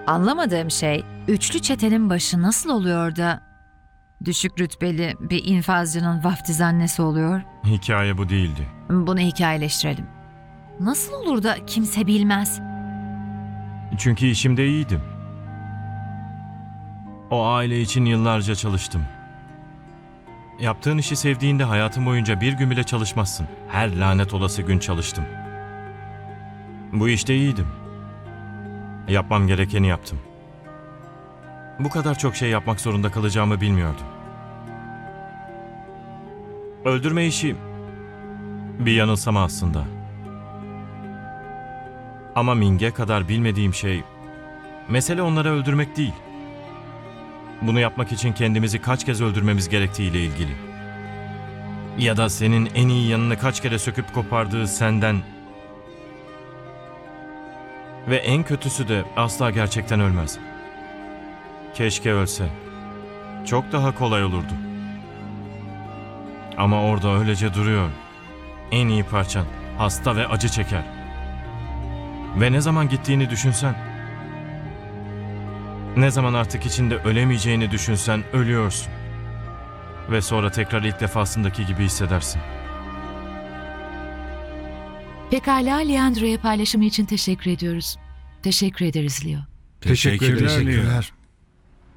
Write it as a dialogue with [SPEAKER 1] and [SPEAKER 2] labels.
[SPEAKER 1] Anlamadığım şey, üçlü çetenin başı nasıl oluyor da düşük rütbeli bir infazcının vaftiz annesi oluyor?
[SPEAKER 2] Hikaye bu değildi.
[SPEAKER 1] Bunu hikayeleştirelim. Nasıl olur da kimse bilmez?
[SPEAKER 2] Çünkü işimde iyiydim. O aile için yıllarca çalıştım. Yaptığın işi sevdiğinde hayatın boyunca bir gün bile çalışmazsın. Her lanet olası gün çalıştım. Bu işte iyiydim. Yapmam gerekeni yaptım. Bu kadar çok şey yapmak zorunda kalacağımı bilmiyordum. Öldürme işi bir yanılsama aslında. Ama Ming'e kadar bilmediğim şey, mesele onları öldürmek değil. Bunu yapmak için kendimizi kaç kez öldürmemiz gerektiğiyle ilgili. Ya da senin en iyi yanını kaç kere söküp kopardığı senden. Ve en kötüsü de asla gerçekten ölmez. Keşke ölse. Çok daha kolay olurdu. Ama orada öylece duruyor. En iyi parçan, hasta ve acı çeker. Ve ne zaman gittiğini düşünsen, ne zaman artık içinde ölemeyeceğini düşünsen ölüyorsun. Ve sonra tekrar ilk defasındaki gibi hissedersin.
[SPEAKER 3] Pekala, Leandro'ya paylaşımı için teşekkür ediyoruz. Teşekkür ederiz Leo.
[SPEAKER 4] Teşekkürler.